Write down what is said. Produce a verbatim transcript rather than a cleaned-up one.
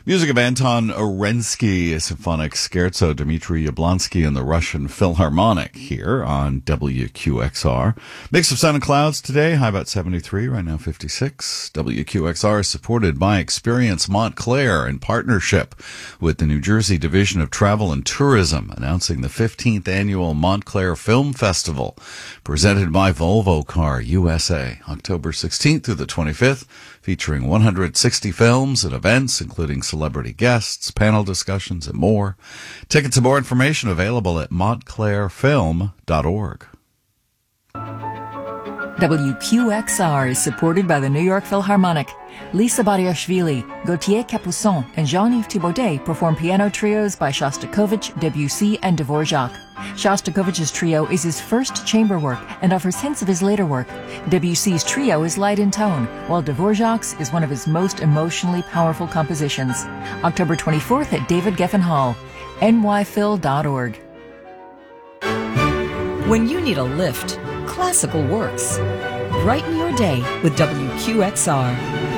Music of Anton Orensky, Symphonic Scherzo, Dmitry Yablonsky, and the Russian Philharmonic here on W Q X R. Mix of sun and clouds today, high about seventy-three, right now fifty-six. W Q X R is supported by Experience Montclair in partnership with the New Jersey Division of Travel and Tourism, announcing the fifteenth Annual Montclair Film Festival, presented by Volvo Car U S A, October sixteenth through the twenty-fifth, featuring one hundred sixty films and events, including celebrity guests, panel discussions, and more. Tickets and more information available at montclair film dot org. W Q X R is supported by the New York Philharmonic. Lisa Bariashvili, Gautier Capuçon, and Jean-Yves Thibaudet perform piano trios by Shostakovich, Debussy, and Dvorak. Shostakovich's trio is his first chamber work and offers hints of his later work. Debussy's trio is light in tone, while Dvorak's is one of his most emotionally powerful compositions. October twenty-fourth at David Geffen Hall, N Y phil dot org. When you need a lift, classical works. Brighten your day with W Q X R.